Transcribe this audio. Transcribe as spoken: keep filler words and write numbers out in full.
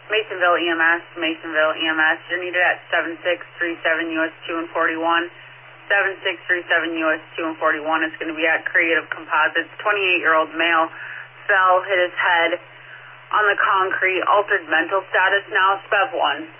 Masonville E M S, Masonville E M S. You're needed at seven six three seven U S two and forty-one. seven six three seven U S two and forty-one. It's going to be at Creative Composites. twenty-eight-year-old male fell, hit his head on the concrete, altered mental status now, S P E V one.